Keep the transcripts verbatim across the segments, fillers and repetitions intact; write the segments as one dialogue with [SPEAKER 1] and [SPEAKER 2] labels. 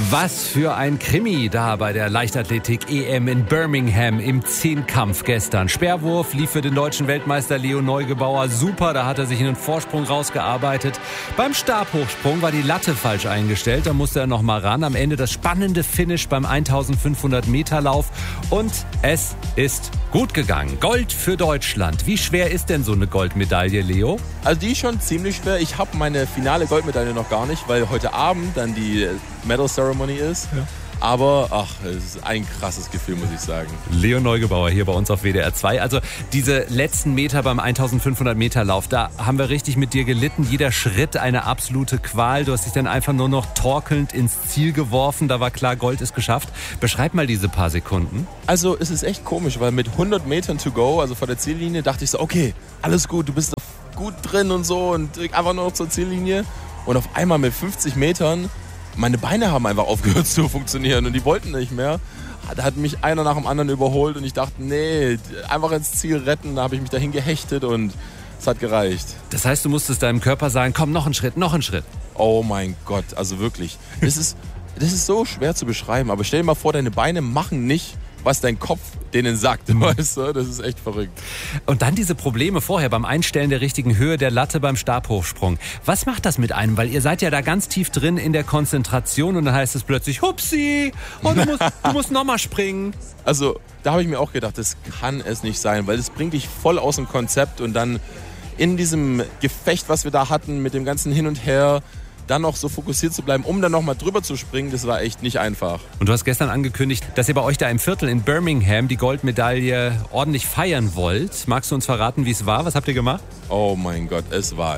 [SPEAKER 1] Was für ein Krimi da bei der Leichtathletik-E M in Birmingham im Zehnkampf gestern. Speerwurf lief für den deutschen Weltmeister Leo Neugebauer super, da hat er sich in den Vorsprung rausgearbeitet. Beim Stabhochsprung war die Latte falsch eingestellt, da musste er noch mal ran. Am Ende das spannende Finish beim eintausendfünfhundert Meter Lauf und es ist gut gegangen. Gold für Deutschland. Wie schwer ist denn so eine Goldmedaille, Leo?
[SPEAKER 2] Also die ist schon ziemlich schwer. Ich habe meine finale Goldmedaille noch gar nicht, weil heute Abend dann die Medal Ceremony ist. Ja. Aber ach, es ist ein krasses Gefühl, muss ich sagen.
[SPEAKER 1] Leo Neugebauer hier bei uns auf W D R zwei. Also diese letzten Meter beim eintausendfünfhundert Meter Lauf, da haben wir richtig mit dir gelitten. Jeder Schritt eine absolute Qual. Du hast dich dann einfach nur noch torkelnd ins Ziel geworfen. Da war klar, Gold ist geschafft. Beschreib mal diese paar Sekunden.
[SPEAKER 2] Also es ist echt komisch, weil mit hundert Metern to go, also vor der Ziellinie, dachte ich so, okay, alles gut, du bist gut drin und so und einfach nur noch zur Ziellinie. Und auf einmal mit fünfzig Metern, meine Beine haben einfach aufgehört zu funktionieren und die wollten nicht mehr. Da hat mich einer nach dem anderen überholt und ich dachte, nee, einfach ins Ziel retten. Da habe ich mich dahin gehechtet und es hat gereicht.
[SPEAKER 1] Das heißt, du musstest deinem Körper sagen, komm, noch einen Schritt, noch einen Schritt.
[SPEAKER 2] Oh mein Gott, also wirklich. Das ist, das ist so schwer zu beschreiben, aber stell dir mal vor, deine Beine machen nicht, was dein Kopf denen sagt, mhm. weißt du? Das ist echt verrückt.
[SPEAKER 1] Und dann diese Probleme vorher beim Einstellen der richtigen Höhe der Latte beim Stabhochsprung. Was macht das mit einem? Weil ihr seid ja da ganz tief drin in der Konzentration und dann heißt es plötzlich, hupsi, und du musst, du musst nochmal springen.
[SPEAKER 2] Also da habe ich mir auch gedacht, das kann es nicht sein, weil das bringt dich voll aus dem Konzept und dann in diesem Gefecht, was wir da hatten, mit dem ganzen Hin und Her, dann noch so fokussiert zu bleiben, um dann noch mal drüber zu springen, das war echt nicht einfach.
[SPEAKER 1] Und du hast gestern angekündigt, dass ihr bei euch da im Viertel in Birmingham die Goldmedaille ordentlich feiern wollt. Magst du uns verraten, wie es war? Was habt ihr gemacht?
[SPEAKER 2] Oh mein Gott, es war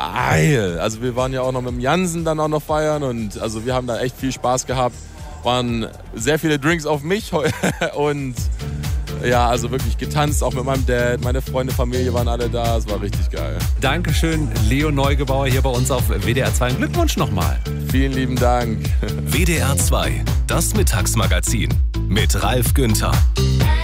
[SPEAKER 2] geil. Also wir waren ja auch noch mit dem Jansen dann auch noch feiern und also wir haben da echt viel Spaß gehabt. Waren sehr viele Drinks auf mich und ja, also wirklich getanzt, auch mit meinem Dad, meine Freunde, Familie waren alle da, es war richtig geil.
[SPEAKER 1] Dankeschön, Leo Neugebauer hier bei uns auf W D R zwei. Glückwunsch nochmal.
[SPEAKER 2] Vielen lieben Dank.
[SPEAKER 3] W D R zwei, das Mittagsmagazin mit Ralf Günther.